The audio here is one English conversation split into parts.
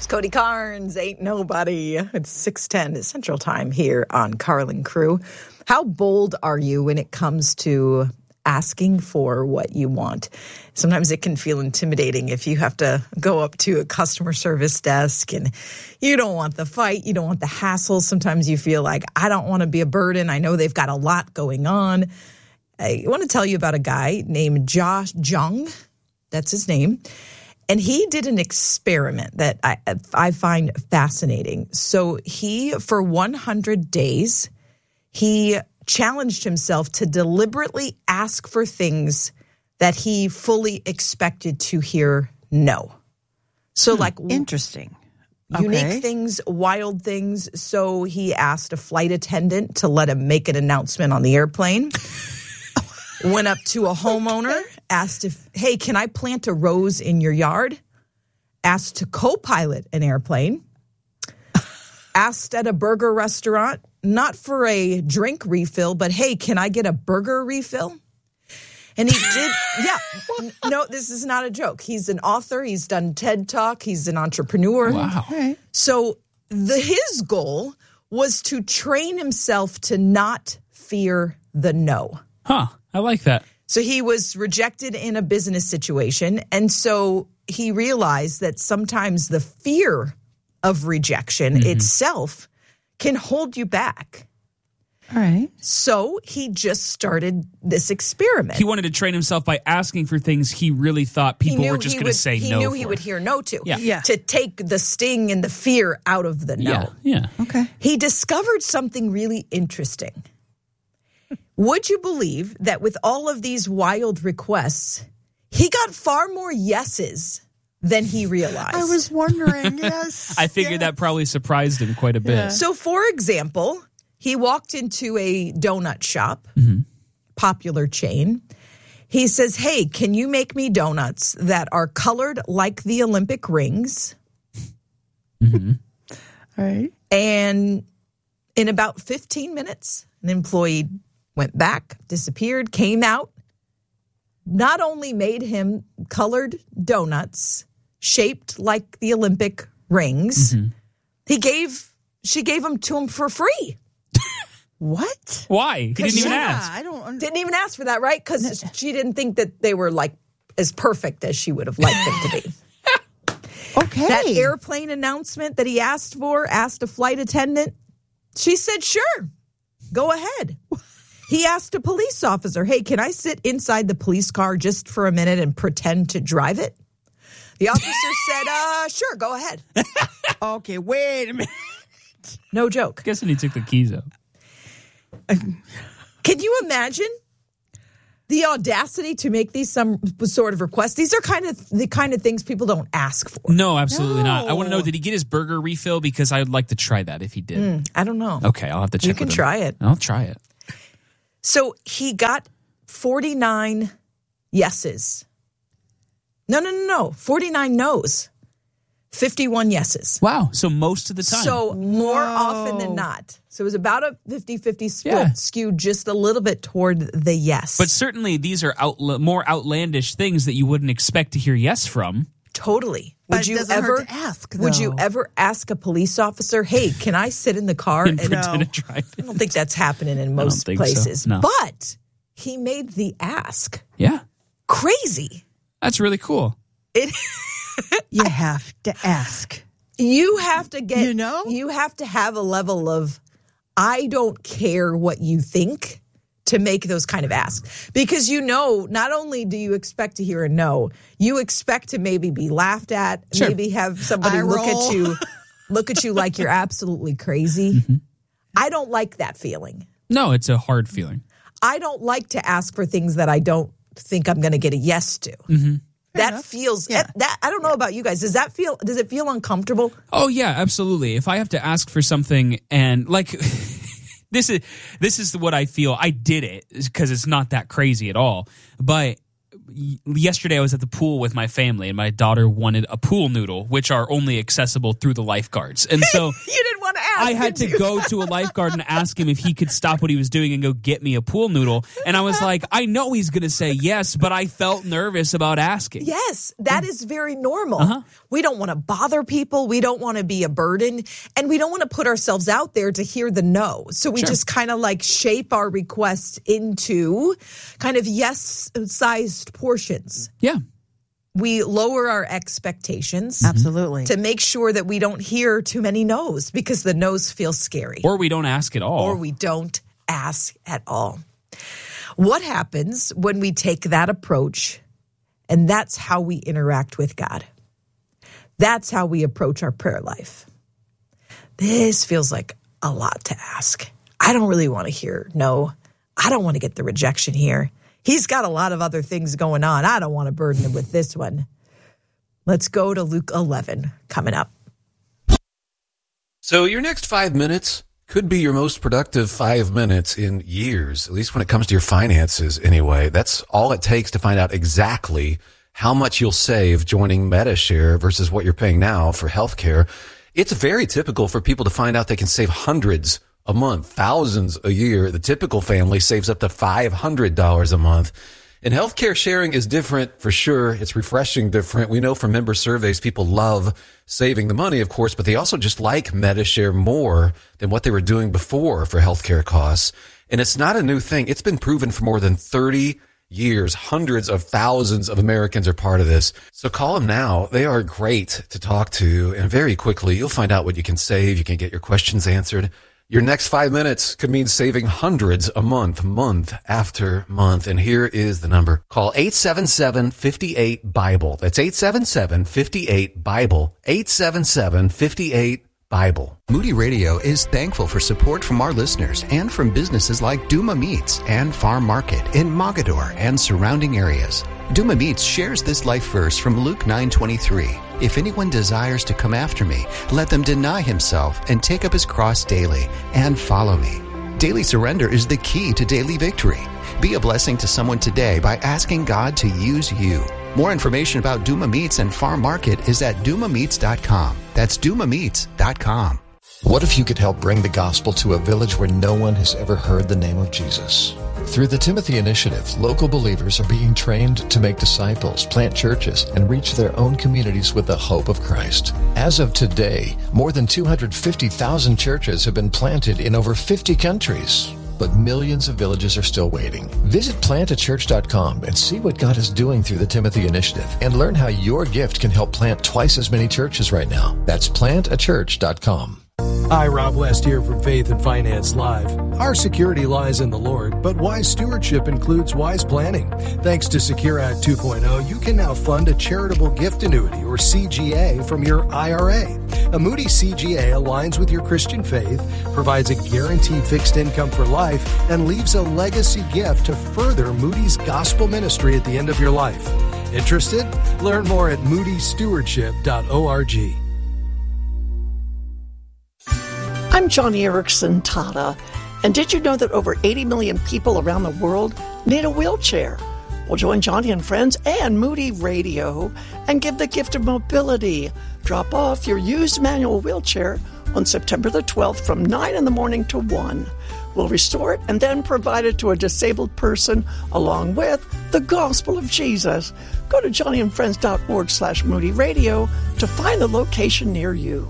It's Cody Carnes, Ain't Nobody. It's 6:10 Central Time here on Carlin Crew. How bold are you when it comes to asking for what you want? Sometimes it can feel intimidating if you have to go up to a customer service desk and you don't want the fight, you don't want the hassle. Sometimes you feel like, I don't want to be a burden. I know they've got a lot going on. I want to tell you about a guy named Josh Jung. That's his name. And he did an experiment that I find fascinating. So for 100 days, he challenged himself to deliberately ask for things that he fully expected to hear no. So interesting. Unique things, wild things. So he asked a flight attendant to let him make an announcement on the airplane. Went up to a homeowner, asked if, hey, can I plant a rose in your yard? Asked to co-pilot an airplane. Asked at a burger restaurant, not for a drink refill, but hey, can I get a burger refill? And he did, yeah. No, this is not a joke. He's an author. He's done TED Talk. He's an entrepreneur. Wow. Right. So his goal was to train himself to not fear the no. Huh. I like that. So he was rejected in a business situation. And so he realized that sometimes the fear of rejection itself can hold you back. All right. So he just started this experiment. He wanted to train himself by asking for things he really thought people were just going to say no for. He knew he would hear no to. Yeah. To take the sting and the fear out of the no. Yeah. Okay. He discovered something really interesting. Would you believe that with all of these wild requests, he got far more yeses than he realized? I was wondering, yes. I figured that probably surprised him quite a bit. Yeah. So, for example, he walked into a donut shop, popular chain. He says, hey, can you make me donuts that are colored like the Olympic rings? All right. And in about 15 minutes, an employee went back, disappeared, came out, not only made him colored donuts shaped like the Olympic rings, she gave them to him for free. What? Why? He didn't even ask. I don't Didn't even ask for that, right? Because she didn't think that they were like as perfect as she would have liked them to be. Okay. That airplane announcement that he asked a flight attendant. She said, sure, go ahead. He asked a police officer, hey, can I sit inside the police car just for a minute and pretend to drive it? The officer said, sure, go ahead. Okay, wait a minute. No joke. Guessing he took the keys out. Can you imagine the audacity to make these some sort of requests? These are the kind of things people don't ask for. No, absolutely not. I No. want to know, did he get his burger refill? Because I would like to try that if he did. I don't know. Okay, I'll have to check You can with him. try it. I'll try it. So he got 49 yeses. No. 49 no's. 51 yeses. Wow. So most of the time. So more often than not. So it was about a 50-50 split, Yeah. skewed just a little bit toward the yes. But certainly these are more outlandish things that you wouldn't expect to hear yes from. Totally. But Would it you doesn't ever hurt to ask, Would you though. ever ask a police officer, hey, can I sit in the car And and pretend to drive I it. don't think that's happening in most think so. places. No. But he made the ask. Yeah. Crazy. That's really cool. You have to ask. You have to get, You have to have a level of, I don't care what you think to make those kind of asks. Because not only do you expect to hear a no, you expect to maybe be laughed at, Sure. maybe have somebody Eye roll. look at you like you're absolutely crazy. I don't like that feeling. No, it's a hard feeling. I don't like to ask for things that I don't think I'm going to get a yes to. That feels Yeah. that I don't know about you guys. Does it feel uncomfortable? Oh, yeah, absolutely. If I have to ask for something and like this is what I feel. I did it because it's not that crazy at all. But yesterday I was at the pool with my family and my daughter wanted a pool noodle, which are only accessible through the lifeguards. And so You didn't want to I had to go to a lifeguard and ask him if he could stop what he was doing and go get me a pool noodle. And I was like, I know he's going to say yes, but I felt nervous about asking. Yes, that is very normal. We don't want to bother people. We don't want to be a burden. And we don't want to put ourselves out there to hear the no. So we just kind of like shape our requests into kind of yes-sized portions. Yeah. We lower our expectations. Absolutely. To make sure that we don't hear too many no's because the no's feel scary. Or we don't ask at all. Or we don't ask at all. What happens when we take that approach and that's how we interact with God? That's how we approach our prayer life. This feels like a lot to ask. I don't really want to hear no. I don't want to get the rejection here. He's got a lot of other things going on. I don't want to burden him with this one. Let's go to Luke 11 coming up. So your next 5 minutes could be your most productive 5 minutes in years, at least when it comes to your finances anyway. That's all it takes to find out exactly how much you'll save joining MediShare versus what you're paying now for healthcare. It's very typical for people to find out they can save hundreds a month, thousands a year. The typical family saves up to $500 a month. And healthcare sharing is different for sure. It's refreshing different. We know from member surveys, people love saving the money, of course, but they also just like MediShare more than what they were doing before for healthcare costs. And it's not a new thing. It's been proven for more than 30 years. Hundreds of thousands of Americans are part of this. So call them now. They are great to talk to. And very quickly, you'll find out what you can save. You can get your questions answered. Your next 5 minutes could mean saving hundreds a month, month after month. And here is the number. Call 877-58-BIBLE. That's 877-58-BIBLE. 877-58-BIBLE. Moody Radio is thankful for support from our listeners and from businesses like Duma Meats and Farm Market in Mogador and surrounding areas. Duma Meats shares this life verse from Luke 9:23. If anyone desires to come after me, let them deny himself and take up his cross daily and follow me. Daily surrender is the key to daily victory. Be a blessing to someone today by asking God to use you. More information about Duma Meats and Farm Market is at dumameats.com. That's dumameats.com. What if you could help bring the gospel to a village where no one has ever heard the name of Jesus? Through the Timothy Initiative, local believers are being trained to make disciples, plant churches, and reach their own communities with the hope of Christ. As of today, more than 250,000 churches have been planted in over 50 countries. But millions of villages are still waiting. Visit plantachurch.com and see what God is doing through the Timothy Initiative and learn how your gift can help plant twice as many churches right now. That's plantachurch.com. Hi, Rob West here from Faith and Finance Live. Our security lies in the Lord, but wise stewardship includes wise planning. Thanks to Secure Act 2.0, you can now fund a charitable gift annuity, or CGA, from your IRA. A Moody CGA aligns with your Christian faith, provides a guaranteed fixed income for life, and leaves a legacy gift to further Moody's gospel ministry at the end of your life. Interested? Learn more at moodystewardship.org. I'm Johnny Erickson Tata, and did you know that over 80 million people around the world need a wheelchair? Well, join Johnny and friends and Moody Radio and give the gift of mobility. Drop off your used manual wheelchair on September the 12th from 9 in the morning to 1. We'll restore it and then provide it to a disabled person along with the gospel of Jesus. Go to johnnyandfriends.org/Moody Radio to find the location near you.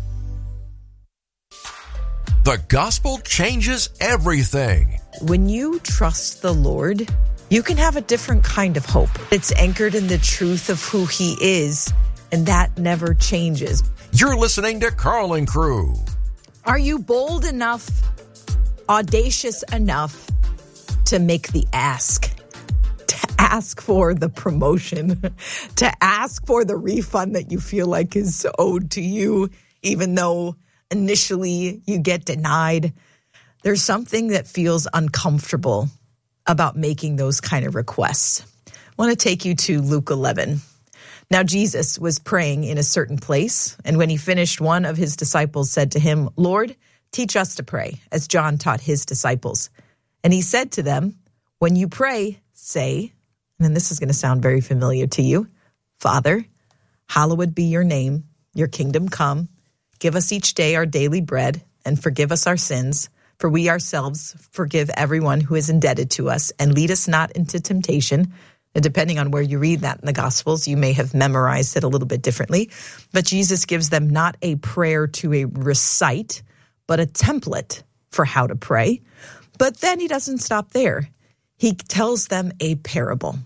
The gospel changes everything. When you trust the Lord, you can have a different kind of hope. It's anchored in the truth of who He is, and that never changes. You're listening to Carlin Crew. Are you bold enough, audacious enough to make the ask? To ask for the promotion, to ask for the refund that you feel like is owed to you, even though initially you get denied. There's something that feels uncomfortable about making those kind of requests. I want to take you to Luke 11. Now, Jesus was praying in a certain place, and when he finished, one of his disciples said to him, "Lord, teach us to pray, as John taught his disciples." And he said to them, "When you pray, say," and then this is going to sound very familiar to you, "Father, hallowed be your name, your kingdom come. Give us each day our daily bread, and forgive us our sins, for we ourselves forgive everyone who is indebted to us, and lead us not into temptation. And depending on where you read that in the Gospels, you may have memorized it a little bit differently. But Jesus gives them not a prayer to recite, but a template for how to pray. But then he doesn't stop there. He tells them a parable.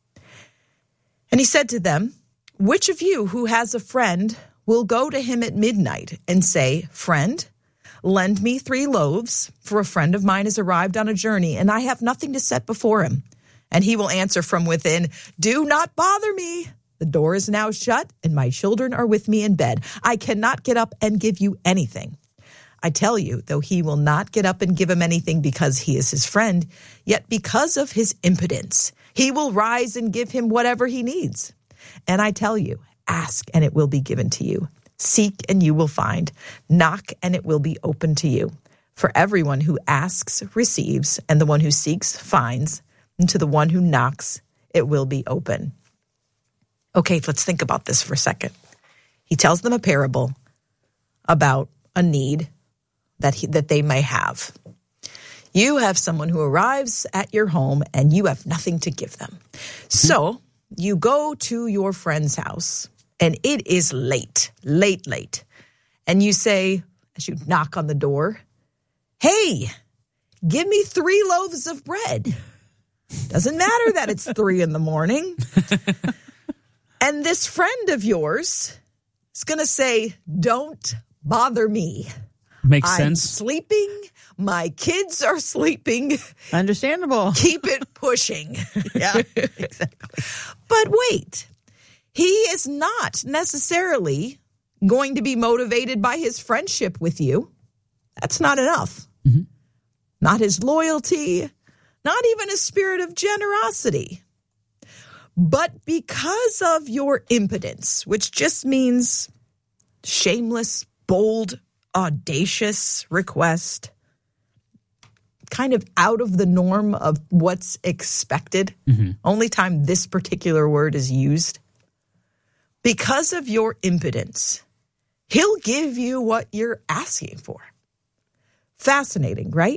And he said to them, which of you who has a friend will go to him at midnight and say, friend, lend me 3 loaves, for a friend of mine has arrived on a journey, and I have nothing to set before him. And he will answer from within, do not bother me. The door is now shut, and my children are with me in bed. I cannot get up and give you anything. I tell you, though he will not get up and give him anything because he is his friend, yet because of his impudence, he will rise and give him whatever he needs. And I tell you, ask and it will be given to you. Seek and you will find. Knock and it will be opened to you. For everyone who asks receives, and the one who seeks finds, and to the one who knocks it will be open. Okay, let's think about this for a second. He tells them a parable about a need that they may have. You have someone who arrives at your home and you have nothing to give them. So you go to your friend's house and it is late. And you say, as you knock on the door, hey, give me 3 loaves of bread. Doesn't matter that it's 3 a.m. And this friend of yours is going to say, don't bother me. Makes I'm sense. Sleeping. My kids are sleeping. Understandable. Keep it pushing. Yeah, exactly. But wait, he is not necessarily going to be motivated by his friendship with you. That's not enough. Mm-hmm. Not his loyalty, not even his spirit of generosity. But because of your impotence, which just means shameless, bold, audacious request, kind of out of the norm of what's expected, only time this particular word is used, because of your impotence, he'll give you what you're asking for. Fascinating, right?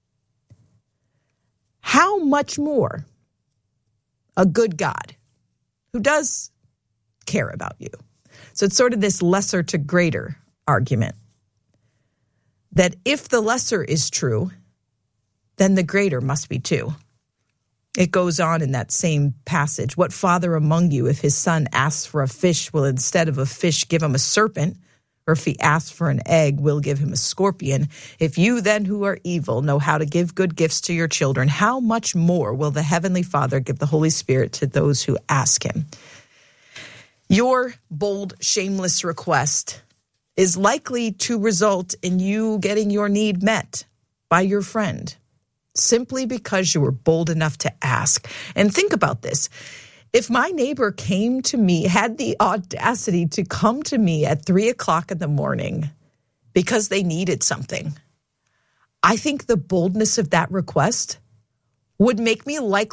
How much more a good God who does care about you. So it's sort of this lesser to greater argument that if the lesser is true, then the greater must be too. It goes on in that same passage. What father among you, if his son asks for a fish, will instead of a fish give him a serpent? Or if he asks for an egg, will give him a scorpion? If you then who are evil know how to give good gifts to your children, how much more will the Heavenly Father give the Holy Spirit to those who ask him? Your bold, shameless request is likely to result in you getting your need met by your friend, simply because you were bold enough to ask. And think about this. If my neighbor came to me, had the audacity to come to me at 3:00 in the morning because they needed something, I think the boldness of that request would make me likely